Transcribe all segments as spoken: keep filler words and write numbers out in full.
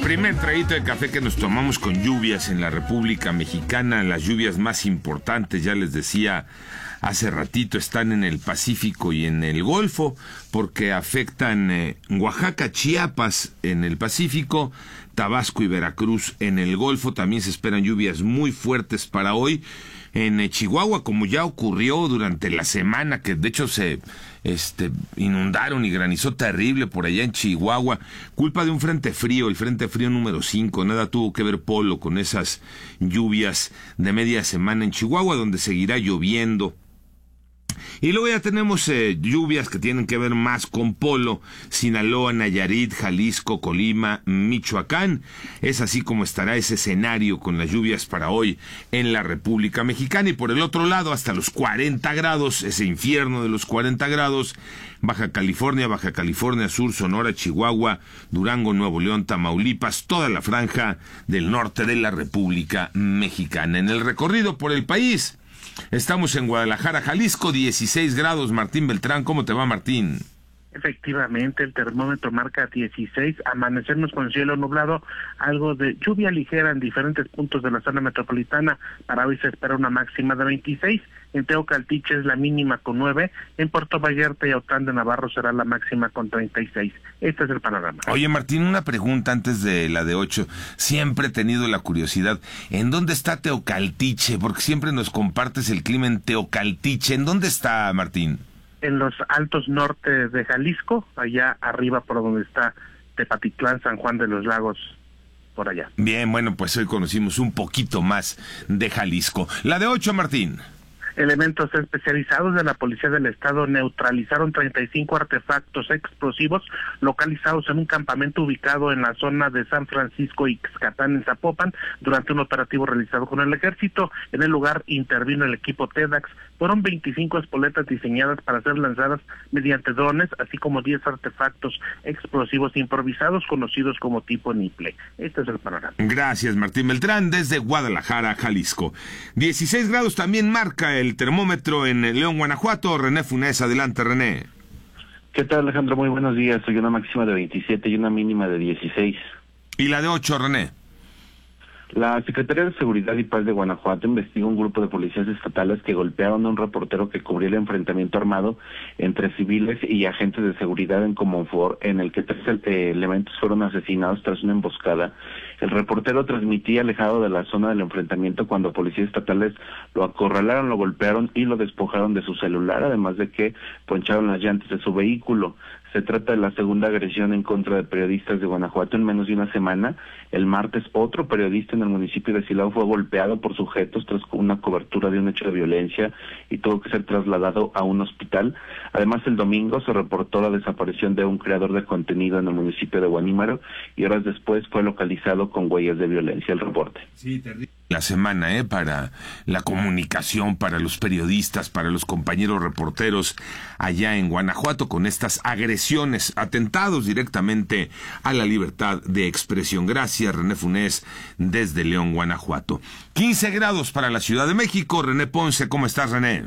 Primer traguito de café que nos tomamos con lluvias en la República Mexicana. Las lluvias más importantes, ya les decía hace ratito, están en el Pacífico y en el Golfo, porque afectan eh, Oaxaca, Chiapas en el Pacífico, Tabasco y Veracruz en el Golfo. También se esperan lluvias muy fuertes para hoy en eh, Chihuahua, como ya ocurrió durante la semana, que de hecho se este, inundaron y granizó terrible por allá en Chihuahua, culpa de un frente frío, el frente frío número cinco. Nada tuvo que ver Polo con esas lluvias de media semana en Chihuahua, donde seguirá lloviendo. Y luego ya tenemos eh, lluvias que tienen que ver más con Polo: Sinaloa, Nayarit, Jalisco, Colima, Michoacán. Es así como estará ese escenario con las lluvias para hoy en la República Mexicana. Y por el otro lado, hasta los cuarenta grados, ese infierno de los cuarenta grados, Baja California, Baja California Sur, Sonora, Chihuahua, Durango, Nuevo León, Tamaulipas, toda la franja del norte de la República Mexicana. En el recorrido por el país, estamos en Guadalajara, Jalisco, dieciséis grados. Martín Beltrán, ¿cómo te va, Martín? Efectivamente, el termómetro marca dieciséis, amanecemos con cielo nublado, algo de lluvia ligera en diferentes puntos de la zona metropolitana. Para hoy se espera una máxima de veintiséis, en Teocaltiche es la mínima con nueve, en Puerto Vallarta y Autlán de Navarro será la máxima con treinta y seis. Este es el panorama. Oye, Martín, una pregunta antes de la de ocho. Siempre he tenido la curiosidad, ¿en dónde está Teocaltiche? Porque siempre nos compartes el clima en Teocaltiche. ¿En dónde está, Martín? En los altos norte de Jalisco, allá arriba por donde está Tepatitlán, San Juan de los Lagos, por allá. Bien, bueno, pues hoy conocimos un poquito más de Jalisco. La de ocho, Martín. Elementos especializados de la Policía del Estado neutralizaron treinta y cinco artefactos explosivos localizados en un campamento ubicado en la zona de San Francisco y Ixcatán, en Zapopan, durante un operativo realizado con el Ejército. En el lugar intervino el equipo TEDAX. Fueron veinticinco espoletas diseñadas para ser lanzadas mediante drones, así como diez artefactos explosivos improvisados conocidos como tipo Niple. Este es el panorama. Gracias, Martín Beltrán, desde Guadalajara, Jalisco. dieciséis grados también marca el termómetro en León, Guanajuato. René Funes, adelante, René. ¿Qué tal, Alejandro? Muy buenos días. Soy una máxima de veintisiete y una mínima de dieciséis. ¿Y la de ocho, René? La Secretaría de Seguridad y Paz de Guanajuato investiga un grupo de policías estatales que golpearon a un reportero que cubría el enfrentamiento armado entre civiles y agentes de seguridad en Comonfort, en el que tres eh, elementos fueron asesinados tras una emboscada. El reportero transmitía alejado de la zona del enfrentamiento cuando policías estatales lo acorralaron, lo golpearon y lo despojaron de su celular, además de que poncharon las llantas de su vehículo. Se trata de la segunda agresión en contra de periodistas de Guanajuato en menos de una semana. El martes, otro periodista en el municipio de Silao fue golpeado por sujetos tras una cobertura de un hecho de violencia y tuvo que ser trasladado a un hospital. Además, el domingo se reportó la desaparición de un creador de contenido en el municipio de Guanímaro y horas después fue localizado con huellas de violencia. El reporte. Sí, terrible. La semana, ¿eh? Para la comunicación, para los periodistas, para los compañeros reporteros allá en Guanajuato, con estas agresiones, atentados directamente a la libertad de expresión. Gracias, René Funes, desde León, Guanajuato. quince grados para la Ciudad de México. René Ponce, ¿cómo estás, René?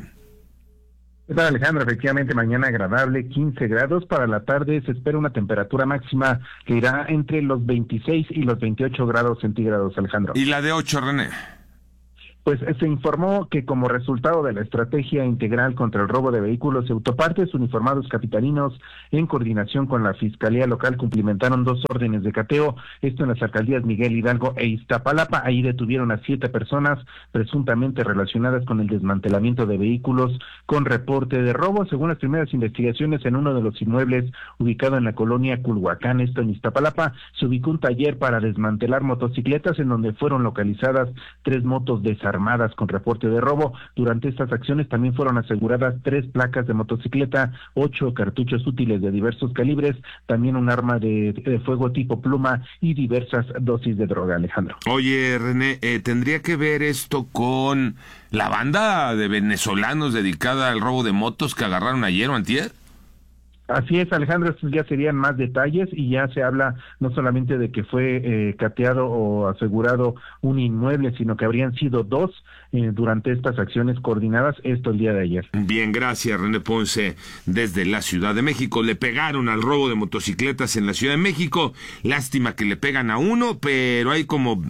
¿Qué tal, Alejandro? Efectivamente, mañana agradable, quince grados. Para la tarde se espera una temperatura máxima que irá entre los veintiséis y los veintiocho grados centígrados, Alejandro. ¿Y la de ocho, René? Pues se informó que como resultado de la estrategia integral contra el robo de vehículos y autopartes, uniformados capitalinos, en coordinación con la Fiscalía Local, cumplimentaron dos órdenes de cateo, esto en las alcaldías Miguel Hidalgo e Iztapalapa. Ahí detuvieron a siete personas presuntamente relacionadas con el desmantelamiento de vehículos con reporte de robo. Según las primeras investigaciones, en uno de los inmuebles ubicado en la colonia Culhuacán, esto en Iztapalapa, se ubicó un taller para desmantelar motocicletas, en donde fueron localizadas tres motos desarmadas armadas con reporte de robo. Durante estas acciones también fueron aseguradas tres placas de motocicleta, ocho cartuchos útiles de diversos calibres, también un arma de, de fuego tipo pluma y diversas dosis de droga, Alejandro. Oye, René, eh, ¿tendría que ver esto con la banda de venezolanos dedicada al robo de motos que agarraron ayer o antier? Así es, Alejandro, estos ya serían más detalles y ya se habla no solamente de que fue eh, cateado o asegurado un inmueble, sino que habrían sido dos eh, durante estas acciones coordinadas, esto el día de ayer. Bien, gracias, René Ponce, desde la Ciudad de México. Le pegaron al robo de motocicletas en la Ciudad de México. Lástima que le pegan a uno, pero hay como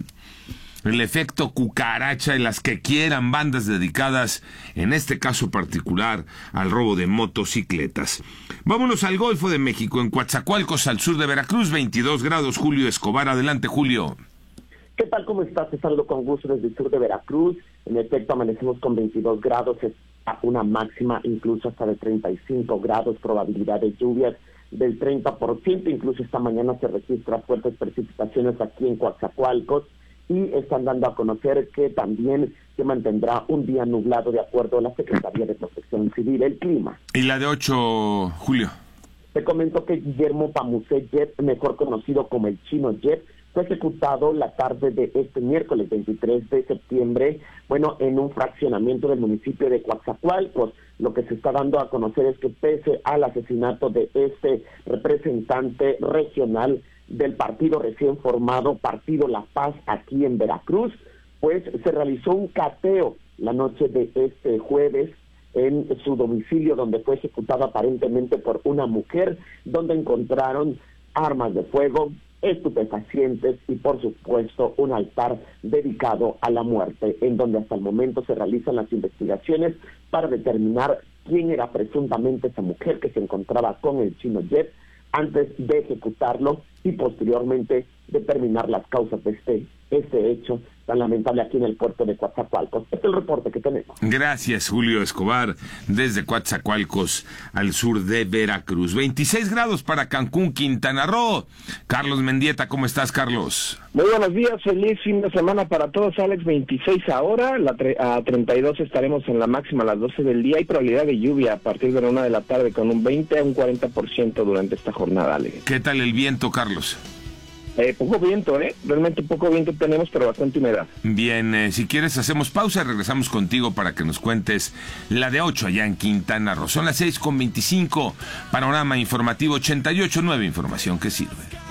el efecto cucaracha en las que quieran bandas dedicadas, en este caso particular, al robo de motocicletas. Vámonos al Golfo de México, en Coatzacoalcos, al sur de Veracruz, veintidós grados. Julio Escobar, adelante, Julio. ¿Qué tal? ¿Cómo estás? Te saludo con gusto desde el sur de Veracruz. En efecto, amanecemos con veintidós grados, es una máxima incluso hasta de treinta y cinco grados, probabilidad de lluvias del treinta por ciento, incluso esta mañana se registran fuertes precipitaciones aquí en Coatzacoalcos, y están dando a conocer que también se mantendrá un día nublado de acuerdo a la Secretaría de Protección Civil. El clima. ¿Y la de ocho, Julio? Te comento que Guillermo Pamusé Yep, mejor conocido como el Chino Yep, fue ejecutado la tarde de este miércoles veintitrés de septiembre, bueno, en un fraccionamiento del municipio de Coatzacoalcos. Lo que se está dando a conocer es que pese al asesinato de este representante regional del partido recién formado Partido La Paz aquí en Veracruz, pues se realizó un cateo la noche de este jueves en su domicilio, donde fue ejecutado aparentemente por una mujer, donde encontraron armas de fuego, estupefacientes y por supuesto un altar dedicado a la muerte, en donde hasta el momento se realizan las investigaciones para determinar quién era presuntamente esa mujer que se encontraba con el Chino Yep antes de ejecutarlo y posteriormente determinar las causas de este, este hecho tan lamentable aquí en el puerto de Coatzacoalcos. Este es el reporte que tenemos. Gracias, Julio Escobar, desde Coatzacoalcos, al sur de Veracruz. veintiséis grados para Cancún, Quintana Roo. Carlos Mendieta, ¿cómo estás, Carlos? Muy buenos días, feliz fin de semana para todos, Alex. veintiséis ahora, la tre- a treinta y dos estaremos en la máxima a las doce del día. Hay probabilidad de lluvia a partir de la una de la tarde con un veinte a un cuarenta por ciento durante esta jornada, Alex. ¿Qué tal el viento, Carlos? Eh, poco viento, ¿eh? Realmente poco viento tenemos, pero bastante humedad. Bien, eh, si quieres hacemos pausa y regresamos contigo para que nos cuentes la de ocho allá en Quintana Roo. Son las seis con veinticinco, panorama informativo ochenta y ocho punto nueve, información que sirve.